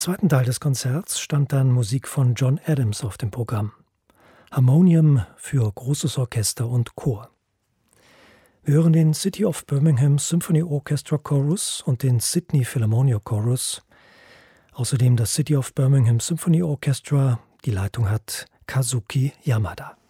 Zweiten Teil des Konzerts stand dann Musik von John Adams auf dem Programm. Harmonium für großes Orchester und Chor. Wir hören den City of Birmingham Symphony Orchestra Chorus und den Sydney Philharmonia Chorus. Außerdem das City of Birmingham Symphony Orchestra. Die Leitung hat Kazuki Yamada.